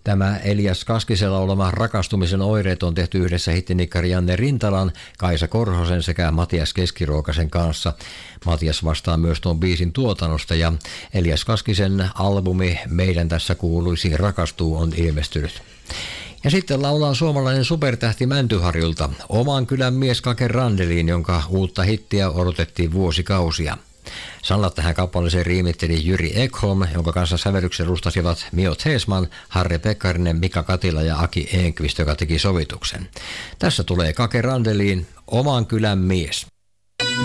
Tämä Elias Kaskisella olema Rakastumisen oireet on tehty yhdessä hittinikkari Janne Rintalan, Kaisa Korhosen sekä Matias Keskiruokasen kanssa. Matias vastaa myös tuon biisin tuotannosta ja Elias Kaskisen albumi Meidän tässä kuuluisi rakastuu on ilmestynyt. Ja sitten laulaa suomalainen supertähti Mäntyharjulta, Oman kylän mies Kake Randelin, jonka uutta hittiä odotettiin vuosikausia. Sanat tähän kappaleeseen riimitteli Jyri Ekholm, jonka kanssa sävellyksen rustasivat Mio Teesman, Harri Pekkarinen, Mika Katila ja Aki Enqvist, joka teki sovituksen. Tässä tulee Kake Randelin, Oman kylän mies.